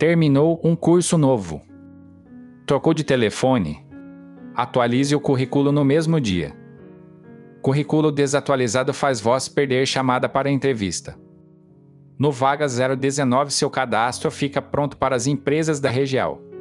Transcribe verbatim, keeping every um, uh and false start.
Terminou um curso novo. Trocou de telefone? Atualize o currículo no mesmo dia. Currículo desatualizado faz voz perder chamada para entrevista. No Vaga zero dezenove, seu cadastro fica pronto para as empresas da região.